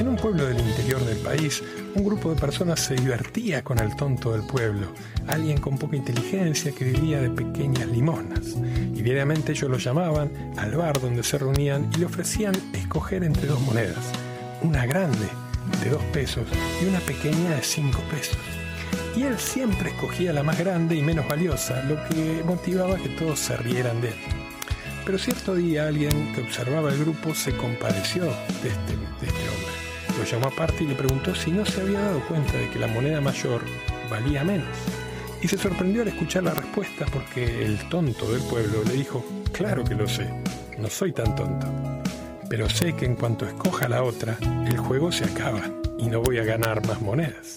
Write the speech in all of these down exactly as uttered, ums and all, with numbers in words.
En un pueblo del interior del país, un grupo de personas se divertía con el tonto del pueblo, alguien con poca inteligencia que vivía de pequeñas limosnas. Y diariamente ellos lo llamaban al bar donde se reunían y le ofrecían escoger entre dos monedas, una grande de dos pesos y una pequeña de cinco pesos. Y él siempre escogía la más grande y menos valiosa, lo que motivaba que todos se rieran de él. Pero cierto día alguien que observaba el grupo se compadeció de este, de este hombre. Lo llamó aparte y le preguntó si no se había dado cuenta de que la moneda mayor valía menos. Y se sorprendió al escuchar la respuesta porque el tonto del pueblo le dijo: claro que lo sé, no soy tan tonto, pero sé que en cuanto escoja la otra, el juego se acaba y no voy a ganar más monedas.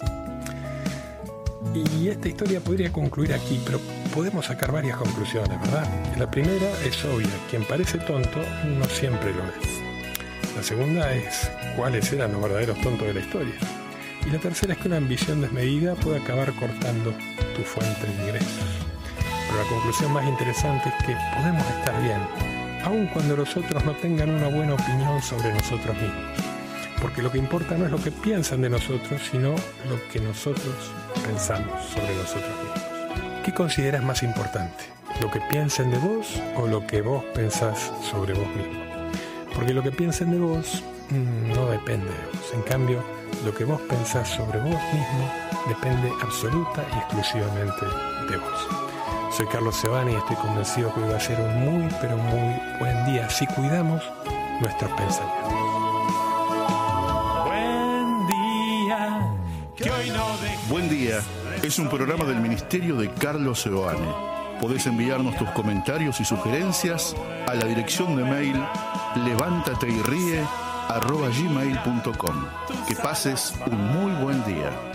Y esta historia podría concluir aquí, pero podemos sacar varias conclusiones, ¿verdad? La primera es obvia: quien parece tonto no siempre lo es. La segunda es: ¿cuáles eran los verdaderos tontos de la historia? Y la tercera es que una ambición desmedida puede acabar cortando tu fuente de ingresos. Pero la conclusión más interesante es que podemos estar bien, aun cuando los otros no tengan una buena opinión sobre nosotros mismos. Porque lo que importa no es lo que piensan de nosotros, sino lo que nosotros pensamos sobre nosotros mismos. ¿Qué consideras más importante? ¿Lo que piensen de vos o lo que vos pensás sobre vos mismo? Porque lo que piensen de vos mmm, no depende de vos. En cambio, lo que vos pensás sobre vos mismo depende absoluta y exclusivamente de vos. Soy Carlos Sebani y estoy convencido que hoy va a ser un muy, pero muy buen día si cuidamos nuestros pensamientos. Buen día, es un programa del Ministerio de Carlos Sebani. Podés enviarnos tus comentarios y sugerencias a la dirección de mail levántate y ríe arroba gmail punto com. Que pases un muy buen día.